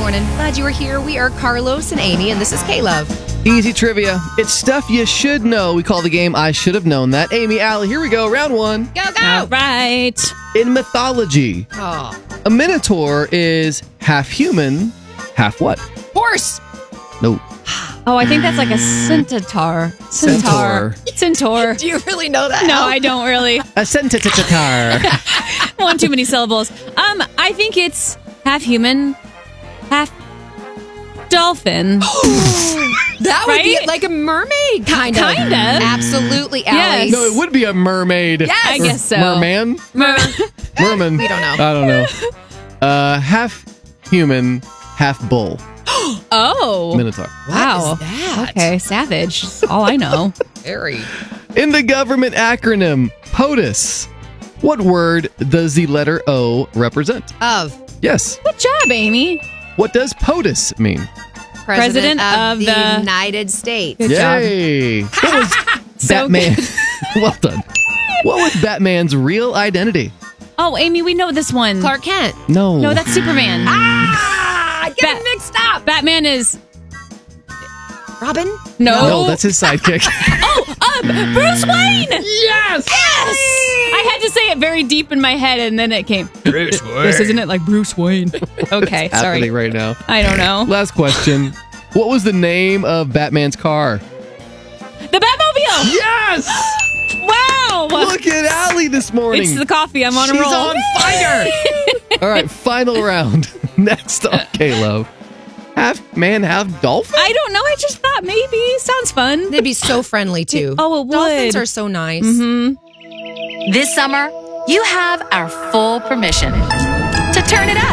morning. Glad you were here. We are Carlos and Amy, and this is K-Love. Easy trivia. It's stuff you should know. We call the game I Should Have Known That. Amy, Allie, here we go. Round one. Go, go! All right. In mythology, Oh. a minotaur is half human, half what? Horse! No. Oh, I think that's like a centaur. Centaur. Do you really know that? No, Al? I don't really. A centaur. One too many syllables. I think it's half human, half dolphin. That would be Right? like a mermaid, kind of. Kind of. Absolutely, Allie. Yes. No, it would be a mermaid. Yes. I guess so. Merman? Merman. We don't know. I don't know. Half human, half bull. Oh. Minotaur. Wow. What is that? Okay, savage. That's all I know. Very. In the government acronym POTUS, what word does the letter O represent? Of Yes. Good job, Amy. What does POTUS mean? President of the the- United States. Good job. Yay! What was So Batman? Well done. What was Batman's real identity? Oh, Amy, we know this one. Clark Kent. No. No, that's Superman. I get Bat- it mixed up. Batman is Robin? No, that's his sidekick. Bruce Wayne. Yes! I had to say it very deep in my head, and then it came. Bruce Wayne. This isn't it like Bruce Wayne? Okay, Happening sorry. right now. I don't know. Last question. What was the name of Batman's car? The Batmobile. Yes! Wow. Look at Allie this morning. It's the coffee. I'm on She's a roll. on fire. All right, final round. Next up, K-Love. Half man, half dolphin? I don't know. I just thought maybe. Sounds fun. They'd be so friendly, too. Oh, it would. Dolphins are so nice. This summer, you have our full permission to turn it up.